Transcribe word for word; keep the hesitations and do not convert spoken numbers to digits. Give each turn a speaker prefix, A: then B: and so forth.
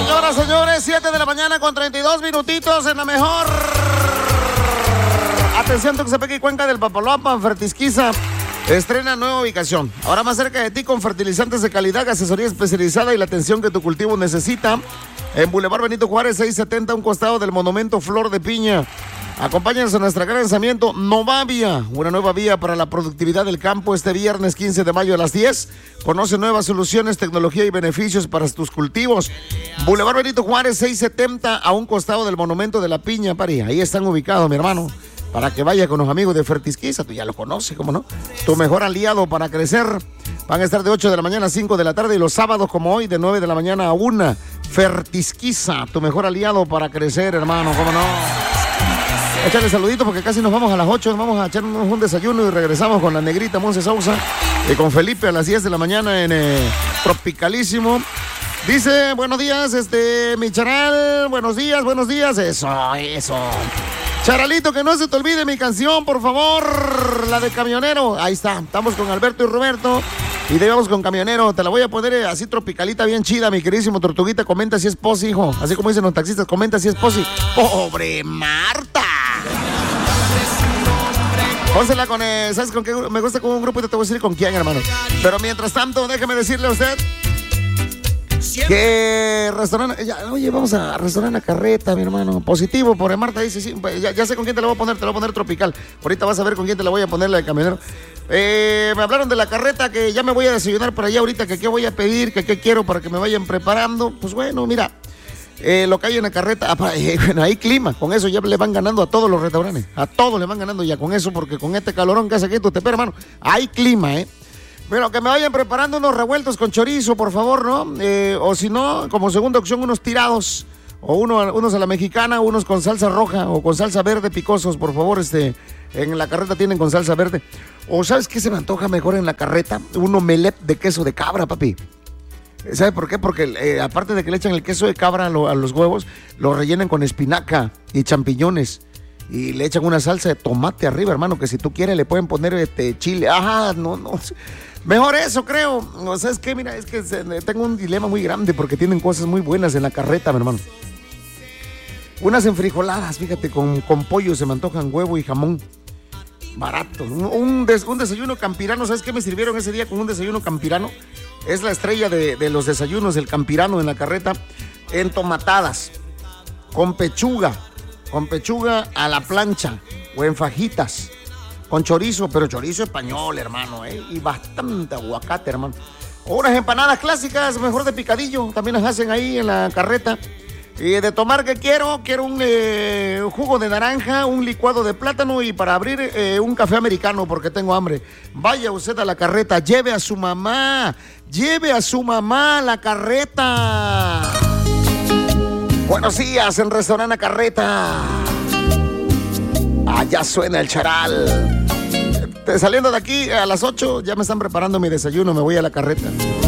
A: Señoras, señores, siete de la mañana con treinta y dos minutitos en la mejor. Atención, Tuxtepec y Cuenca del Papaloapan, Fertisquiza estrena nueva ubicación. Ahora más cerca de ti con fertilizantes de calidad, asesoría especializada y la atención que tu cultivo necesita. En Boulevard Benito Juárez seiscientos setenta, un costado del monumento Flor de Piña. Acompáñanos a nuestro gran lanzamiento Novavia, una nueva vía para la productividad del campo este viernes quince de mayo a las diez. Conoce nuevas soluciones, tecnología y beneficios para tus cultivos. Boulevard Benito Juárez seiscientos setenta, a un costado del monumento de la Piña, Pari. Ahí están ubicados, mi hermano, para que vaya con los amigos de Fertisquiza. Tú ya lo conoces, ¿cómo no? Tu mejor aliado para crecer. Van a estar de ocho de la mañana a cinco de la tarde y los sábados como hoy de nueve de la mañana a una. Fertisquiza, tu mejor aliado para crecer, hermano, ¿cómo no? Échale saluditos porque casi nos vamos a las ocho. Nos vamos a echarnos un desayuno y regresamos con la negrita Monse Sousa y con Felipe a las diez de la mañana en eh, Tropicalísimo. Dice, buenos días, este, mi charal, buenos días, buenos días. Eso, eso. Charalito, que no se te olvide mi canción, por favor, la de Camionero. Ahí está, estamos con Alberto y Roberto y de vamos con Camionero. Te la voy a poner eh, así tropicalita, bien chida, mi queridísimo Tortuguita. Comenta si es posi, hijo. Así como dicen los taxistas, comenta si es posi. ¡Pobre Marta! Pónsela con, eh, ¿sabes con qué? Me gusta con un grupo y te voy a decir con quién, hermano. Pero mientras tanto, déjeme decirle a usted que restaurante, ya, oye, vamos a restaurante La Carreta, mi hermano. Positivo, por Marta dice, sí, ya, ya sé con quién te la voy a poner, te la voy a poner tropical. Ahorita vas a ver con quién te la voy a poner, la de Camionero. Eh, me hablaron de La Carreta, que ya me voy a desayunar por allá ahorita, que qué voy a pedir, que qué quiero para que me vayan preparando. Pues bueno, mira, eh, lo que hay en La Carreta, ah, eh, bueno, hay clima, con eso ya le van ganando a todos los restaurantes, a todos le van ganando ya con eso, porque con este calorón que hace aquí, tú te esperas, hermano, hay clima, eh. Bueno, que me vayan preparando unos revueltos con chorizo, por favor, ¿no? Eh, o si no, como segunda opción, unos tirados. O uno, unos a la mexicana, unos con salsa roja o con salsa verde picosos, por favor. Este, en La Carreta tienen con salsa verde. O ¿sabes qué se me antoja mejor en La Carreta? Un omelette de queso de cabra, papi. ¿Sabe por qué? Porque eh, aparte de que le echan el queso de cabra a, lo, a los huevos, lo rellenan con espinaca y champiñones. Y le echan una salsa de tomate arriba, hermano, que si tú quieres le pueden poner este chile. Ajá, no, no. Mejor eso, creo. O sea, es que, mira, es que tengo un dilema muy grande porque tienen cosas muy buenas en La Carreta, mi hermano. Unas enfrijoladas, fíjate, con, con pollo, se me antojan huevo y jamón. Barato. Un, un, des, un desayuno campirano, ¿sabes qué me sirvieron ese día con un desayuno campirano? Es la estrella de, de los desayunos, el campirano en La Carreta. Entomatadas, con pechuga, con pechuga a la plancha o en fajitas. Con chorizo, pero chorizo español, hermano, ¿eh? Y bastante aguacate, hermano. Unas empanadas clásicas, mejor de picadillo, también las hacen ahí en La Carreta. Y de tomar, ¿qué quiero? Quiero un eh, jugo de naranja, un licuado de plátano y para abrir eh, un café americano porque tengo hambre. Vaya usted a La Carreta, lleve a su mamá, lleve a su mamá a La Carreta. Buenos días en Restaurante La Carreta. Allá suena el charal. Saliendo de aquí a las ocho, ya me están preparando mi desayuno, me voy a La Carreta.